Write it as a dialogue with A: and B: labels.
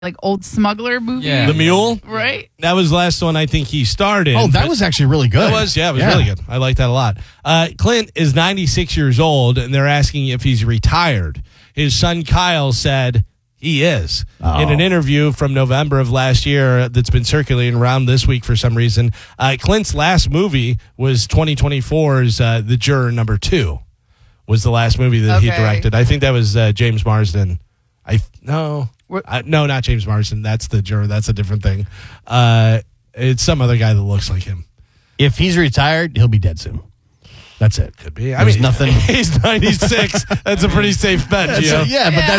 A: like old smuggler movie.
B: Yeah.
C: The Mule?
A: Right?
C: That was the last one I think he starred in.
D: Oh, that was actually really good.
C: It was really good. I like that a lot. Clint is 96 years old, and they're asking if he's retired. His son Kyle said he is. In an interview from November of last year that's been circulating around this week for some reason, Clint's last movie was 2024's The Juror Number 2 was the last movie that he directed. I think that was James Marsden. No, not James Marsden. That's The Juror. That's a different thing. It's some other guy that looks like him.
D: If he's retired, he'll be dead soon. That's it.
C: Could be.
D: There's nothing.
C: He's 96. That's a pretty safe bet, Gio.
D: Yeah, but